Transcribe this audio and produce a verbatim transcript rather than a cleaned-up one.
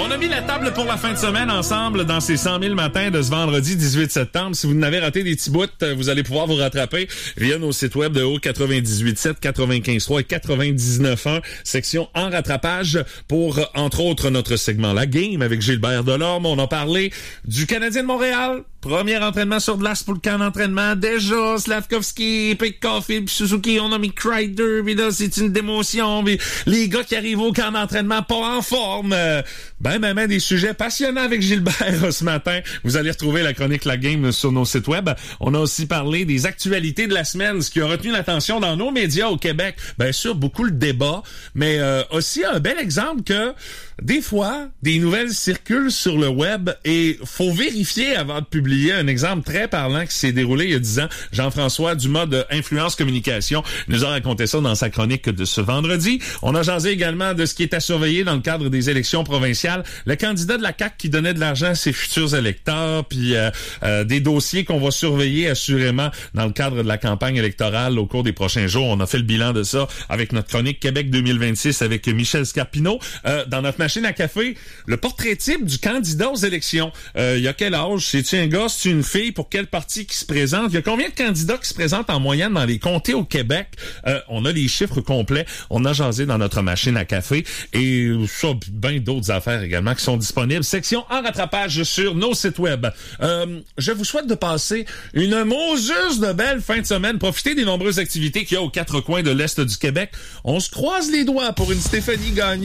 On a mis la table pour la fin de semaine ensemble dans ces cent mille matins de ce vendredi dix-huit septembre. Si vous n'avez raté des petits bouts, vous allez pouvoir vous rattraper via nos sites web de haut quatre-vingt-dix-huit sept, quatre-vingt-quinze trois et quatre-vingt-dix-neuf un, section en rattrapage pour, entre autres, notre segment La Game avec Gilbert Delorme. On a parlé du Canadien de Montréal. Premier entraînement sur glace pour le camp d'entraînement. Déjà, Slavkovski, Pick Coffee, puis Suzuki, on a mis Kreider, puis là, c'est une démotion. Puis les gars qui arrivent au camp d'entraînement pas en forme. Euh, ben, ben, ben, des sujets passionnants avec Gilbert ce matin. Vous allez retrouver la chronique La Game sur nos sites web. On a aussi parlé des actualités de la semaine, ce qui a retenu l'attention dans nos médias au Québec. Bien sûr, beaucoup le débat, mais euh, aussi un bel exemple que des fois, des nouvelles circulent sur le web et faut vérifier avant de publier. Un exemple très parlant qui s'est déroulé il y a dix ans. Jean-François Dumas de Influence Communication nous a raconté ça dans sa chronique de ce vendredi. On a jasé également de ce qui est à surveiller dans le cadre des élections provinciales. Le candidat de la C A Q qui donnait de l'argent à ses futurs électeurs, puis euh, euh, des dossiers qu'on va surveiller assurément dans le cadre de la campagne électorale au cours des prochains jours. On a fait le bilan de ça avec notre chronique Québec deux mille vingt-six avec Michel Scarpino. Euh, dans notre machine à café, le portrait type du candidat aux élections. Euh, il y a quel âge? C'est-tu un gars? C'est une fille? Pour quel parti qui se présente? Il y a combien de candidats qui se présentent en moyenne dans les comtés au Québec? Euh, on a les chiffres complets. On a jasé dans notre machine à café et ça, bien d'autres affaires également qui sont disponibles. Section en rattrapage sur nos sites web. Euh, je vous souhaite de passer une moseuse de belle fin de semaine. Profitez des nombreuses activités qu'il y a aux quatre coins de l'Est du Québec. On se croise les doigts pour une Stéphanie Gagné.